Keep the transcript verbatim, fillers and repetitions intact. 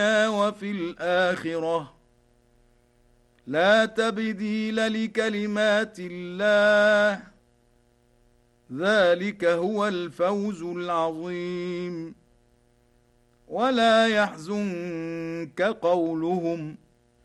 وفي الآخرة لا تبديل لكلمات الله ذلك هو الفوز العظيم ولا يحزنك قولهم